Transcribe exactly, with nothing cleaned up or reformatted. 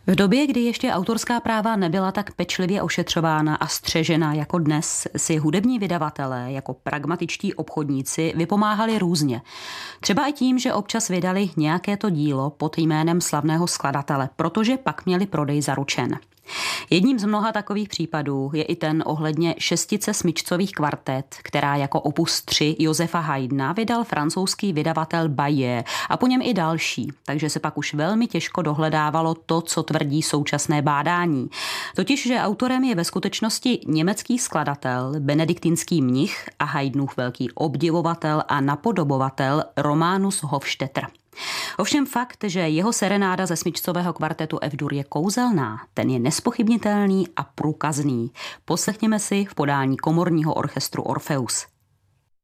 V době, kdy ještě autorská práva nebyla tak pečlivě ošetřována a střežena jako dnes, si hudební vydavatelé jako pragmatičtí obchodníci vypomáhali různě. Třeba i tím, že občas vydali nějaké to dílo pod jménem slavného skladatele, protože pak měli prodej zaručen. Jedním z mnoha takových případů je i ten ohledně šestice smyčcových kvartet, která jako opus tři Josefa Haydna vydal francouzský vydavatel Bayer a po něm i další, takže se pak už velmi těžko dohledávalo to, co tvrdí současné bádání. Totiž, že autorem je ve skutečnosti německý skladatel, benediktinský mnich a Haydnův velký obdivovatel a napodobovatel Románus Hofstetter. Ovšem fakt, že jeho serenáda ze smyčcového kvartetu F-dur je kouzelná, ten je nespochybnitelný a průkazný. Poslechněme si v podání komorního orchestru Orfeus.